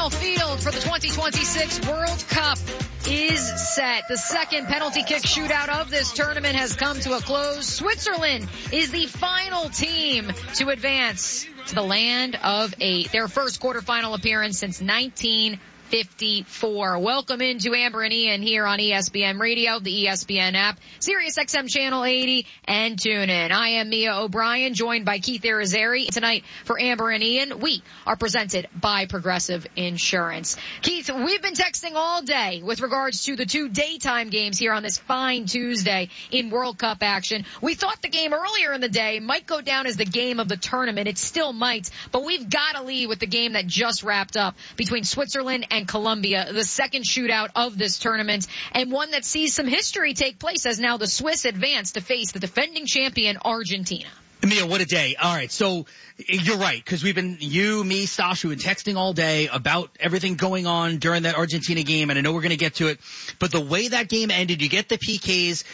final field for the 2026 World Cup is set. The second penalty kick shootout of this tournament has come to a close. Switzerland is the final team to advance to the land of 8. Their first quarterfinal appearance since 1954. Welcome into Amber and Ian here on ESPN Radio, the ESPN app, Sirius XM Channel 80, and TuneIn. I am Mia O'Brien, joined by Keith Irizarry. Tonight for Amber and Ian, we are presented by Progressive Insurance. Keith, we've been texting all day with regards to the 2 daytime games here on this fine Tuesday in World Cup action. We thought the game earlier in the day might go down as the game of the tournament. It still might, but we've got to lead with the game that just wrapped up between Switzerland and Colombia, the second shootout of this tournament, and one that sees some history take place as now the Swiss advance to face the defending champion Argentina. Mia, what a day. All right, so you're right, because we've been, you, me, Stash, we've been texting all day about everything going on during that Argentina game, and I know we're going to get to it, but the way that game ended, you get the PKs.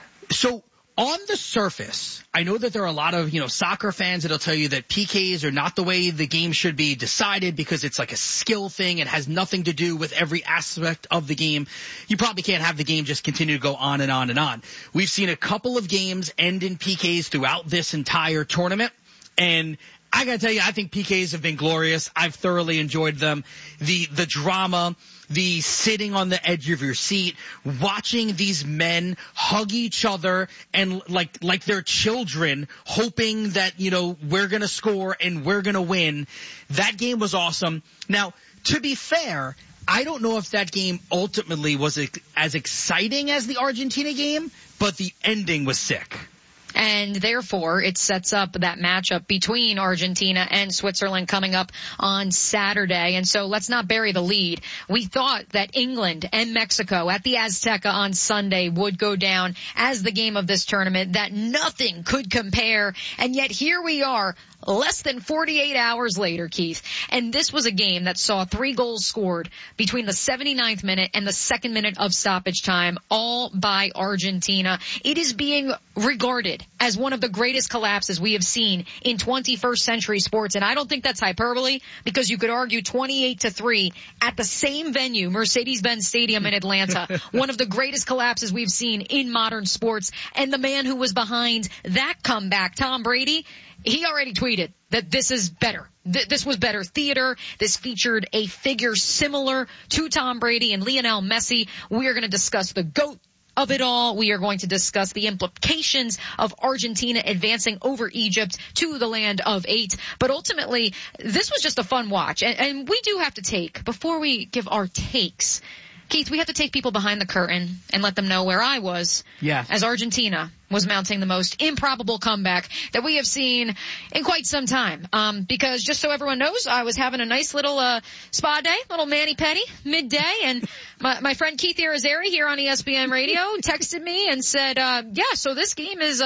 So on the surface, I know that there are a lot of, soccer fans that'll tell you that PKs are not the way the game should be decided because it's like a skill thing. It has nothing to do with every aspect of the game. You probably can't have the game just continue to go on and on and on. We've seen a couple of games end in PKs throughout this entire tournament, and I gotta tell you, I think PKs have been glorious. I've thoroughly enjoyed them. The drama, the sitting on the edge of your seat, watching these men hug each other and like they're children, hoping that, we're gonna score and we're gonna win. That game was awesome. Now, to be fair, I don't know if that game ultimately was as exciting as the Argentina game, but the ending was sick. And therefore, it sets up that matchup between Argentina and Switzerland coming up on Saturday. And so let's not bury the lead. We thought that England and Mexico at the Azteca on Sunday would go down as the game of this tournament, that nothing could compare. And yet here we are, less than 48 hours later, Keith. And this was a game that saw 3 goals scored between the 79th minute and the 2nd minute of stoppage time, all by Argentina. It is being regarded as one of the greatest collapses we have seen in 21st century sports. And I don't think that's hyperbole, because you could argue 28-3 at the same venue, Mercedes-Benz Stadium in Atlanta, one of the greatest collapses we've seen in modern sports. And the man who was behind that comeback, Tom Brady, he already tweeted that this is better. This was better theater. This featured a figure similar to Tom Brady and Lionel Messi. We are going to discuss the GOAT of it all. We are going to discuss the implications of Argentina advancing over Egypt to the land of 8. But ultimately, this was just a fun watch. And we do have to take, before we give our takes, Keith, we have to take people behind the curtain and let them know where I was as Argentina was mounting the most improbable comeback that we have seen in quite some time. Because just so everyone knows, I was having a nice little spa day, little mani-pedi midday, and my friend Keith Irizarry here on ESPN Radio texted me and said, so this game is,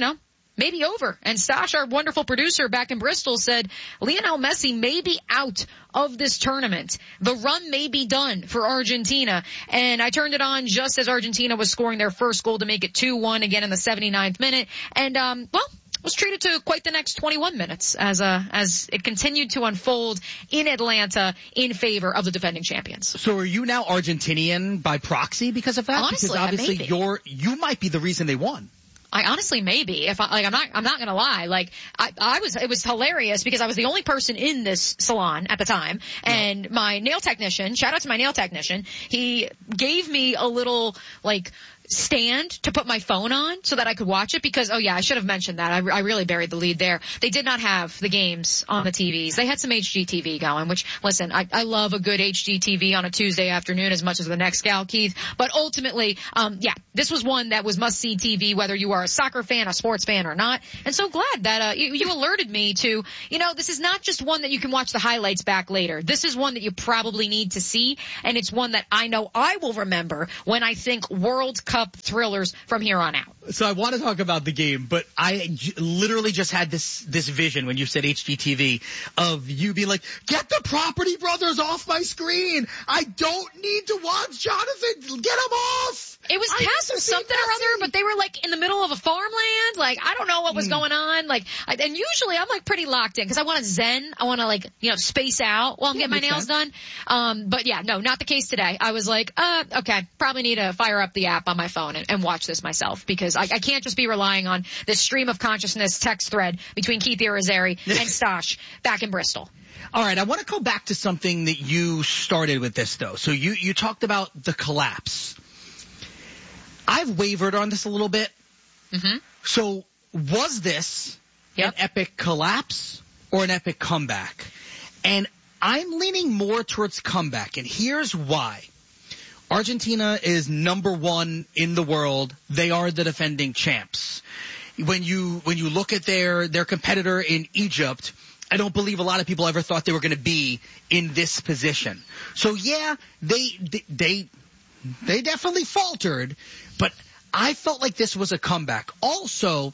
maybe over. And Stash, our wonderful producer back in Bristol, said Lionel Messi may be out of this tournament. The run may be done for Argentina. And I turned it on just as Argentina was scoring their first goal to make it 2-1 again in the 79th minute. And, was treated to quite the next 21 minutes as it continued to unfold in Atlanta in favor of the defending champions. So are you now Argentinian by proxy because of that? Honestly, because obviously you might be the reason they won. I honestly maybe. I'm not gonna lie. It was hilarious because I was the only person in this salon at the time, and my nail technician, shout out to my nail technician, he gave me a little stand to put my phone on so that I could watch it because, I should have mentioned that. I really buried the lead there. They did not have the games on the TVs. They had some HGTV going, which, listen, I love a good HGTV on a Tuesday afternoon as much as the next gal, Keith. But ultimately, this was one that was must-see TV, whether you are a soccer fan, a sports fan or not. And so glad that you alerted me to, this is not just one that you can watch the highlights back later. This is one that you probably need to see, and it's one that I know I will remember when I think World Cup Cup thrillers from here on out. So I want to talk about the game, but I literally just had this vision when you said HGTV of you being like, get the Property Brothers off my screen. I don't need to watch Jonathan. Get him off. It was Castle something or other, but they were like in the middle of a farmland. Like, I don't know what was going on. Like, and usually I'm like pretty locked in because I want to zen. I want to like, space out while I'm getting my nails done. But yeah, no, not the case today. I was like, okay, probably need to fire up the app on my phone and watch this myself because I can't just be relying on this stream of consciousness text thread between Keith Irizarry and Stosh back in Bristol. All right, I want to go back to something that you started with this though. So you talked about the collapse. I've wavered on this a little bit. Mm-hmm. So was this an epic collapse or an epic comeback? And I'm leaning more towards comeback, and here's why. Argentina is number 1 in the world. They are the defending champs. When you look at their competitor in Egypt, I don't believe a lot of people ever thought they were going to be in this position. So yeah, they definitely faltered, but I felt like this was a comeback. Also,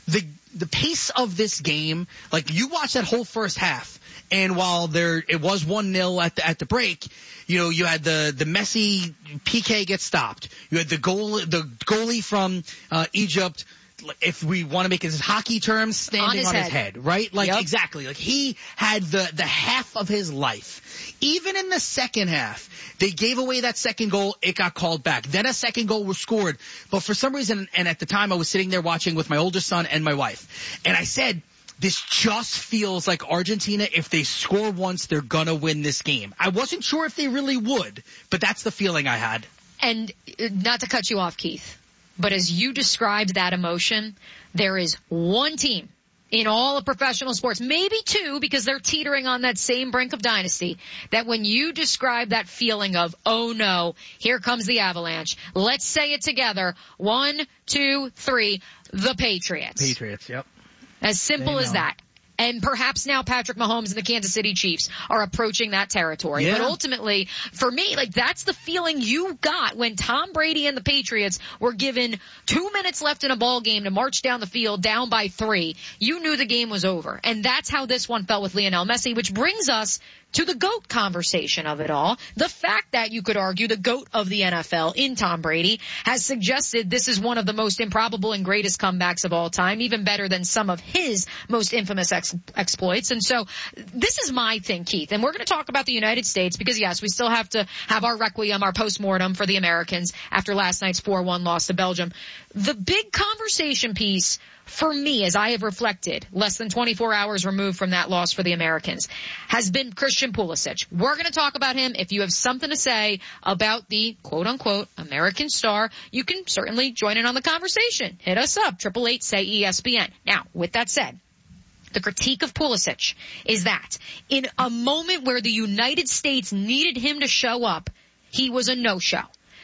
the pace of this game, like you watch that whole first half, and while it was 1-0 at the break, you had the Messi PK get stopped. You had the goalie from Egypt, if we want to make it in hockey terms, standing on his head, right? Like, exactly. Like, he had the half of his life. Even in the second half, they gave away that second goal. It got called back. Then a second goal was scored. But for some reason, and at the time I was sitting there watching with my older son and my wife, and I said, this just feels like Argentina, if they score once, they're gonna win this game. I wasn't sure if they really would, but that's the feeling I had. And not to cut you off, Keith, but as you described that emotion, there is one team in all of professional sports, maybe 2 because they're teetering on that same brink of dynasty, that when you describe that feeling of, oh no, here comes the avalanche, let's say it together, 1, 2, 3, the Patriots. Patriots, yep. As simple as that. And perhaps now Patrick Mahomes and the Kansas City Chiefs are approaching that territory. Yeah. But ultimately, for me, like, that's the feeling you got when Tom Brady and the Patriots were given 2 minutes left in a ball game to march down the field down by 3. You knew the game was over. And that's how this one felt with Lionel Messi, which brings us to the GOAT conversation of it all. The fact that you could argue the GOAT of the NFL in Tom Brady has suggested this is one of the most improbable and greatest comebacks of all time, even better than some of his most infamous exploits. And so this is my thing, Keith. And we're going to talk about the United States because, yes, we still have to have our requiem, our postmortem for the Americans after last night's 4-1 loss to Belgium. The big conversation piece for me, as I have reflected, less than 24 hours removed from that loss for the Americans, has been Christian Pulisic. We're going to talk about him. If you have something to say about the quote-unquote American star, you can certainly join in on the conversation. Hit us up, 888-SAY-ESPN. Now, with that said, the critique of Pulisic is that in a moment where the United States needed him to show up, he was a no-show.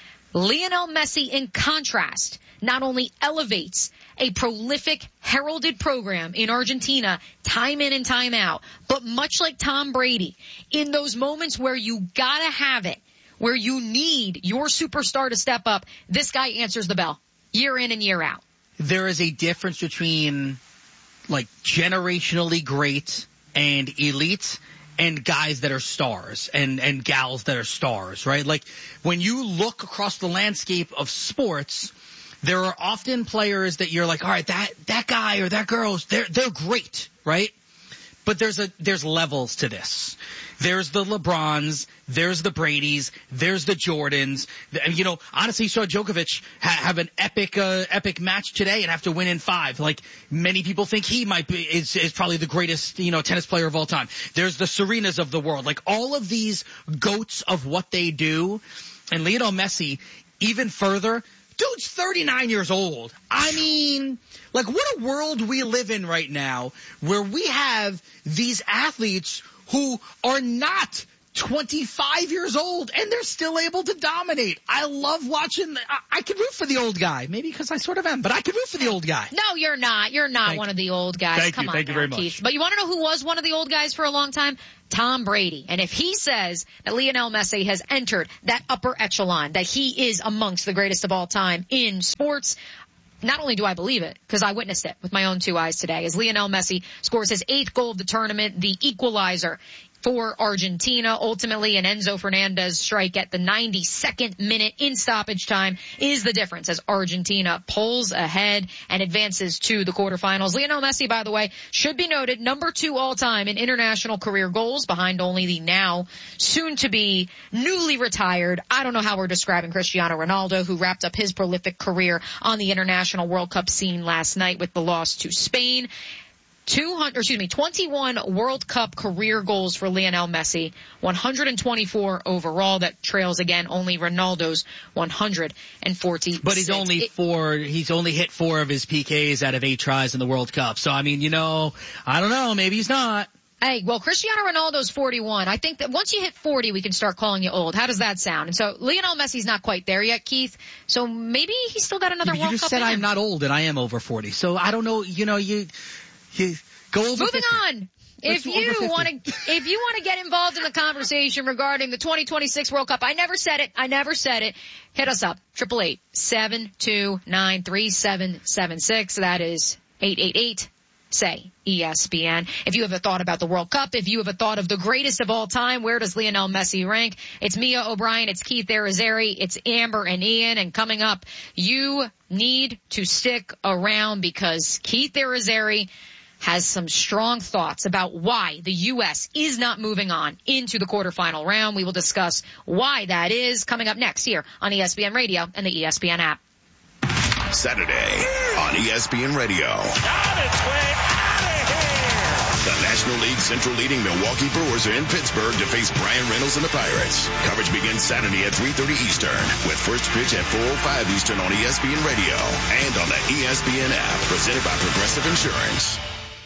Lionel Messi, in contrast, not only elevates a prolific, heralded program in Argentina time in and time out, but much like Tom Brady, in those moments where you gotta have it, where you need your superstar to step up, this guy answers the bell year in and year out. There is a difference between, like, generationally great and elite and guys that are stars and gals that are stars, right? Like, when you look across the landscape of sports, there are often players that you're like, all right, that guy or that girl, they're great, right? But there's levels to this. There's the LeBrons, there's the Bradys, there's the Jordans. And, honestly, you saw Djokovic have an epic match today and have to win in 5. Like, many people think he is probably the greatest, tennis player of all time. There's the Serenas of the world. Like, all of these goats of what they do. And Lionel Messi, even further, dude's 39 years old. I mean, like, what a world we live in right now where we have these athletes who are not 25 years old, and they're still able to dominate. I love watching. I can root for the old guy, maybe because I sort of am, but I can root for the old guy. No, you're not. You're not one of the old guys. Come on, thank you very much. Keith. But you want to know who was one of the old guys for a long time? Tom Brady. And if he says that Lionel Messi has entered that upper echelon, that he is amongst the greatest of all time in sports, not only do I believe it, because I witnessed it with my own two eyes today, as Lionel Messi scores his 8th goal of the tournament, the equalizer for Argentina. Ultimately, an Enzo Fernandez strike at the 92nd minute in stoppage time is the difference as Argentina pulls ahead and advances to the quarterfinals. Lionel Messi, by the way, should be noted, number 2 all-time in international career goals, behind only the now soon-to-be newly retired, I don't know how we're describing Cristiano Ronaldo, who wrapped up his prolific career on the international World Cup scene last night with the loss to Spain. 21 World Cup career goals for Lionel Messi, 124 overall. That trails again only Ronaldo's 146. But he's only hit 4 of his PKs out of 8 tries in the World Cup. So I mean, I don't know, maybe he's not. Hey, well, Cristiano Ronaldo's 41. I think that once you hit 40, we can start calling you old. How does that sound? And so Lionel Messi's not quite there yet, Keith. So maybe he's still got another World Cup. You just said I'm not old and I am over 40. So I don't know, you go over Moving 50. On. If you want to get involved in the conversation regarding the 2026 World Cup, I never said it. Hit us up. 888-729-3776. That is 888-SAY-ESPN. If you have a thought about the World Cup, if you have a thought of the greatest of all time, where does Lionel Messi rank? It's Mia O'Brien, it's Keith Arizari, it's Amber and Ian, and coming up, you need to stick around because Keith Arizari has some strong thoughts about why the U.S. is not moving on into the quarterfinal round. We will discuss why that is coming up next here on ESPN Radio and the ESPN app. Saturday on ESPN Radio. On its way out of here. The National League Central leading Milwaukee Brewers are in Pittsburgh to face Brian Reynolds and the Pirates. Coverage begins Saturday at 3:30 Eastern with first pitch at 4:05 Eastern on ESPN Radio and on the ESPN app, presented by Progressive Insurance.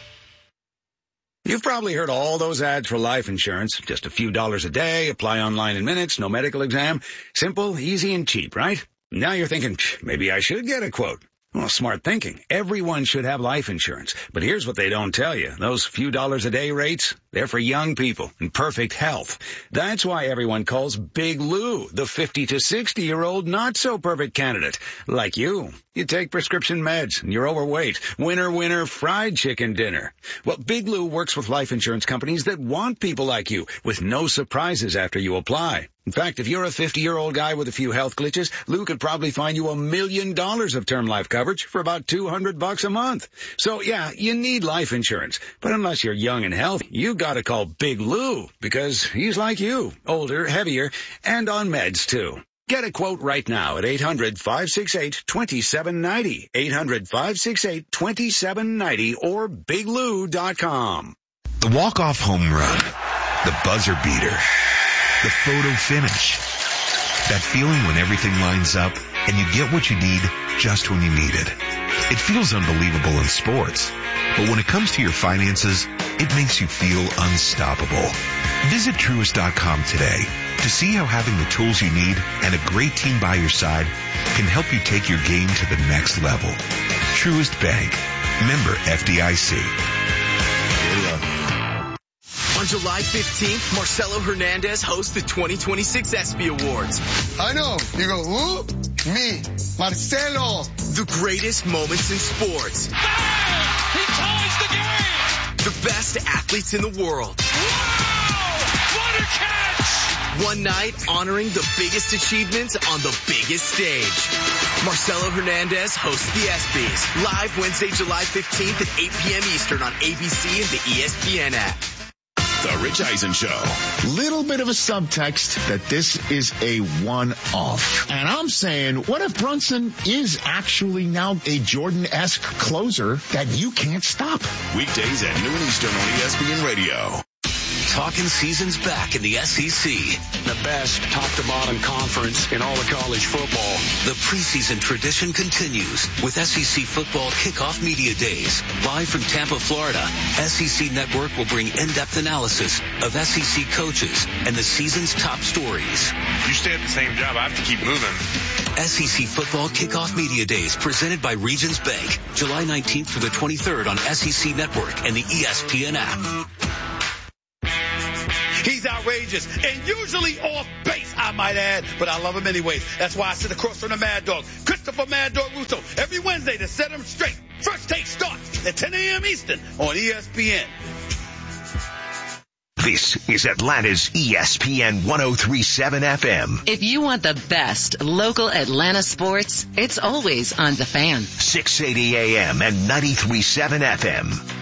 You've probably heard all those ads for life insurance. Just a few dollars a day, apply online in minutes, no medical exam. Simple, easy, and cheap, right? Now you're thinking, maybe I should get a quote. Well, smart thinking. Everyone should have life insurance. But here's what they don't tell you. Those few dollars a day rates, they're for young people in perfect health. That's why everyone calls Big Lou the 50 to 60-year-old not-so-perfect candidate. Like you. You take prescription meds and you're overweight. Winner, winner, fried chicken dinner. Well, Big Lou works with life insurance companies that want people like you with no surprises after you apply. In fact, if you're a 50-year-old guy with a few health glitches, Lou could probably find you $1 million of term life coverage for about $200 a month. So yeah, you need life insurance. But unless you're young and healthy, you gotta call Big Lou because he's like you, older, heavier, and on meds too. Get a quote right now at 800-568-2790. 800-568-2790 or biglou.com. The walk-off home run, the buzzer beater, the photo finish. That feeling when everything lines up and you get what you need just when you need it. It feels unbelievable in sports, but when it comes to your finances, it makes you feel unstoppable. Visit Truist.com today to see how having the tools you need and a great team by your side can help you take your game to the next level. Truist Bank. Member FDIC. On July 15th, Marcelo Hernandez hosts the 2026 ESPY Awards. I know. You go, who? Me, Marcelo. The greatest moments in sports. Bang! He ties the game! The best athletes in the world. Wow! What a catch! One night honoring the biggest achievements on the biggest stage. Marcelo Hernandez hosts the ESPYs. Live Wednesday, July 15th at 8 p.m. Eastern on ABC and the ESPN app. The Rich Eisen Show. Little bit of a subtext that this is a one-off. And I'm saying, what if Brunson is actually now a Jordan-esque closer that you can't stop? Weekdays at noon Eastern on ESPN Radio. talking season's back in the SEC. The best top-to-bottom conference in all of college football. The preseason tradition continues with SEC Football Kickoff Media Days. Live from Tampa, Florida, SEC Network will bring in-depth analysis of SEC coaches and the season's top stories. You stay at the same job, I have to keep moving. SEC Football Kickoff Media Days presented by Regions Bank, July 19th through the 23rd on SEC Network and the ESPN app. He's outrageous and usually off base, I might add, but I love him anyways. That's why I sit across from the Mad Dog, Christopher Mad Dog Russo, every Wednesday to set him straight. First Take starts at 10 a.m. Eastern on ESPN. This is Atlanta's ESPN 103.7 FM. If you want the best local Atlanta sports, it's always on The Fan. 680 AM and 93.7 FM.